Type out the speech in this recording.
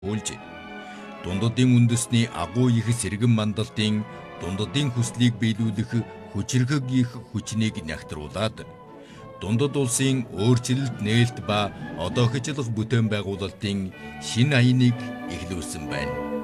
Үйлж дундадын үндэсний агуу их сэргэн мандалтын дундадын хүслийг биелүүлэх хүчрхэг их хүчнийг нягтруулад дундад улсын өөрчлөлт нээлт ба одоохичлох бүтээн байгуулалтын шинэ аяныг эхлүүлсэн байна.